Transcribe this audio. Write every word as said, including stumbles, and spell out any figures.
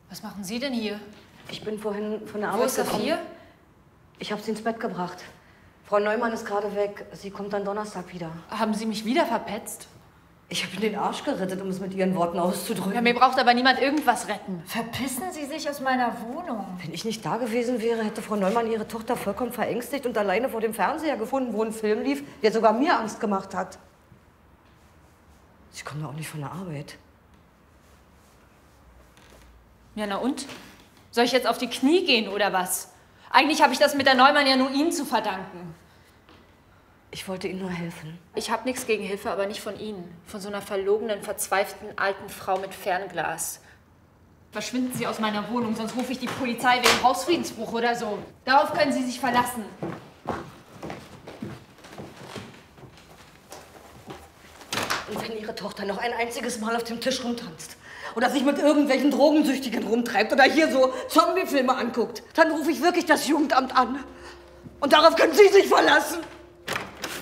Was machen Sie denn hier? Ich bin vorhin von der Wo Arbeit ist Saphir? Ich habe sie ins Bett gebracht. Frau Neumann ist gerade weg. Sie kommt dann Donnerstag wieder. Haben Sie mich wieder verpetzt? Ich habe Ihnen den Arsch gerettet, um es mit Ihren Worten auszudrücken. Ja, mir braucht aber niemand irgendwas retten. Verpissen Sie sich aus meiner Wohnung. Wenn ich nicht da gewesen wäre, hätte Frau Neumann ihre Tochter vollkommen verängstigt und alleine vor dem Fernseher gefunden, wo ein Film lief, der sogar mir Angst gemacht hat. Sie kommen doch auch nicht von der Arbeit. Ja, na und? Soll ich jetzt auf die Knie gehen oder was? Eigentlich habe ich das mit der Neumann ja nur Ihnen zu verdanken. Ich wollte Ihnen nur helfen. Ich habe nichts gegen Hilfe, aber nicht von Ihnen. Von so einer verlogenen, verzweifelten alten Frau mit Fernglas. Verschwinden Sie aus meiner Wohnung, sonst rufe ich die Polizei wegen Hausfriedensbruch oder so. Darauf können Sie sich verlassen. Und wenn Ihre Tochter noch ein einziges Mal auf dem Tisch rumtanzt oder sich mit irgendwelchen Drogensüchtigen rumtreibt oder hier so Zombie-Filme anguckt, dann rufe ich wirklich das Jugendamt an. Und darauf können Sie sich verlassen.